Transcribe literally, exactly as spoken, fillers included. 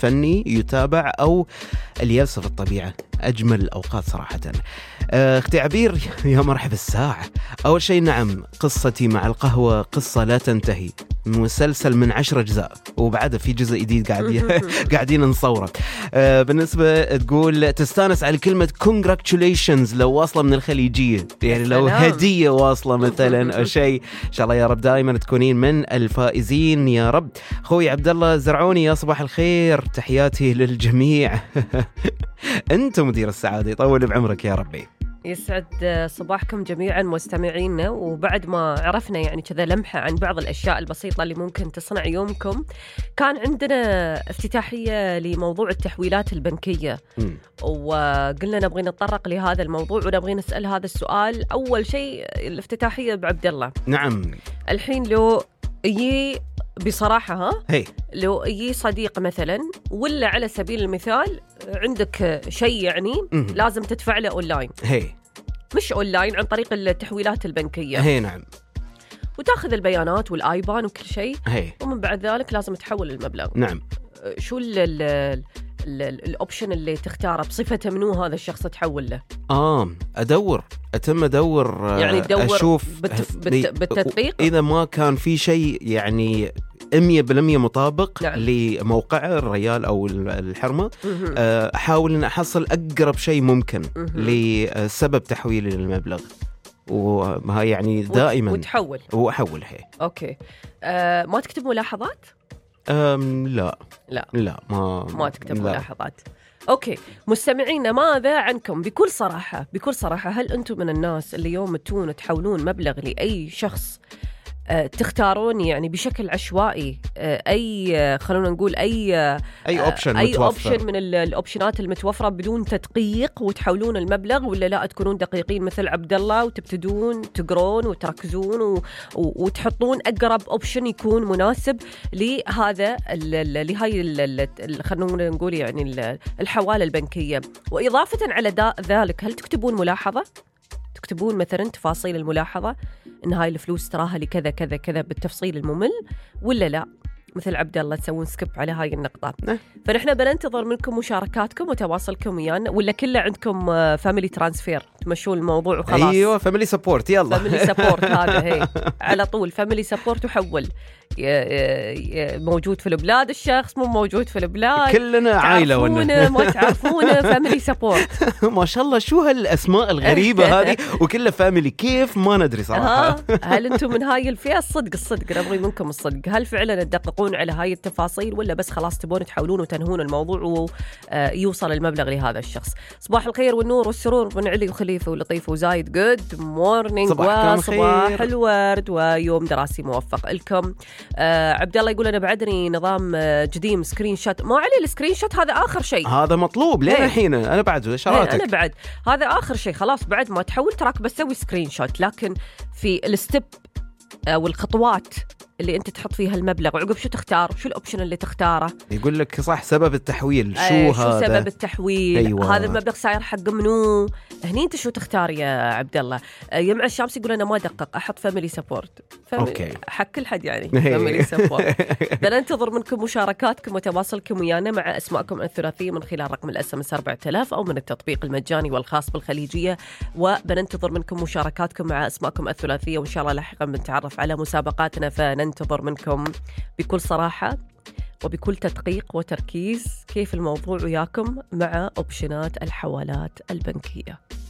فني يتابع أو اللي يلصف الطبيعة. أجمل الأوقات صراحة. أختي عبير يا مرحبا الساعة. أول شيء نعم، قصتي مع القهوة قصة لا تنتهي، مسلسل من عشر أجزاء وبعده في جزء جديد قاعد قاعدين نصوره. آه بالنسبة تقول تستانس على كلمة congratulations لو واصلة من الخليجية، يعني لو هدية واصلة مثلا أو شيء. إن شاء الله يا رب دائما تكونين من الفائزين يا رب. خوي عبد الله زرعوني يا صباح الخير، تحياتي للجميع. أنت مدير السعادة، يطول بعمرك يا ربي. يسعد صباحكم جميعا مستمعينا. وبعد ما عرفنا يعني كذا لمحة عن بعض الأشياء البسيطة اللي ممكن تصنع يومكم، كان عندنا افتتاحية لموضوع التحويلات البنكية، م. وقلنا نبغي نتطرق لهذا الموضوع ونبغي نسأل هذا السؤال. أول شيء الافتتاحية بعبد الله. نعم. الحين لو يجي بصراحة ها هي. لو يجي صديق مثلا، ولا على سبيل المثال عندك شيء يعني م- لازم تدفع له أونلاين، هي. مش أونلاين، عن طريق التحويلات البنكية. هي نعم. وتاخذ البيانات والآيبان وكل شيء، هي. ومن بعد ذلك لازم تحول المبلغ. نعم. شو ال ال الأوبشن اللي تختاره بصفته منو هذا الشخص تحول له؟ آه أدور أتم أدور يعني تدور أشوف بالتف... بالت... بالتطبيق إذا ما كان في شيء يعني مية بالمية مطابق. نعم. لموقع الريال أو الحرمة، أحاول أن أحصل أقرب شيء ممكن لسبب تحويل المبلغ، وها يعني دائما وتحول وأحول. هي. أوكي. أه ما تكتب ملاحظات؟ أم لا لا لا ما ما تكتب لا. ملاحظات. أوكي مستمعينا، ماذا عنكم بكل صراحة بكل صراحة هل أنتم من الناس اللي يوم تون تحولون مبلغ لأي شخص أه تختارون يعني بشكل عشوائي أه أي أه خلونا نقول أي أه أي أوبشن أي أوبشن من الأوبشنات المتوفرة بدون تدقيق وتحولون المبلغ، ولا لا تكونون دقيقين مثل عبد الله وتبتدون تقرون وتركزون و... و... وتحطون أقرب أوبشن يكون مناسب لهذا لهاي خلونا نقول يعني الحوالة البنكية؟ وإضافة على ذلك هل تكتبون ملاحظة؟ تكتبون مثلا تفاصيل الملاحظة إن هاي الفلوس تراها لكذا كذا كذا بالتفصيل الممل، ولا لا مثل عبد الله تسوون سكيب على هاي النقطة؟ فنحن بننتظر منكم مشاركاتكم وتواصلكم ويانا، ولا كله عندكم فاميلي ترانسفير تمشون الموضوع وخلاص؟ ايوه فاميلي سبورت. يلا فاميلي سبورت هذا هي على طول فاميلي سبورت وحول. موجود في البلاد الشخص، مو موجود في البلاد، كلنا عائلة ونا ما تعرفونه فاميلي سبورت. ما شاء الله شو هالأسماء الغريبة هذه، وكلها فاميلي كيف ما ندري صراحة. هل أنتم من هاي الفئة؟ الصدق الصدق نبغي منكم الصدق، هل فعلا تدققون على هاي التفاصيل، ولا بس خلاص تبون تحاولون وتنهون الموضوع ويوصل المبلغ لهذا الشخص؟ صباح الخير والنور والسرور من علي وخليفة ولطيف وزايد. جود مورنينج وصباح الورد ويوم دراسي موفق لكم. آه عبد الله يقول أنا بعدني نظام جديم سكرين شوت. ما عليه السكرين شوت، هذا آخر شيء، هذا مطلوب لين الحين. أنا بعد إشاراتك أنا بعد هذا آخر شيء خلاص. بعد ما تحول تراك بسوي سكرين شوت، لكن في الستيب أو الخطوات اللي أنت تحط فيها المبلغ وعقب شو تختار، شو الأوبشن اللي تختاره، يقول لك صح سبب التحويل شو أيه هذا، شو سبب التحويل، أيوة. هذا المبلغ صاير حق منو، هني أنت شو تختار يا عبد الله؟ يمع الشامس يقول أنا ما أدقق، أحط فاميلي سبورت حق كل حد يعني فاميلي سبورت. بننتظر منكم مشاركاتكم وتواصلكم ويانا مع أسماءكم الثلاثية من خلال رقم الأس ام اس أربعة آلاف أو من التطبيق المجاني والخاص بالخليجية، وبننتظر منكم مشاركاتكم مع أسماءكم الثلاثية، وإن شاء الله لاحقا بنتعرف على مسابقاتنا. فننتظر منكم بكل صراحة وبكل تدقيق وتركيز كيف الموضوع وياكم مع أوبشنات الحوالات البنكية.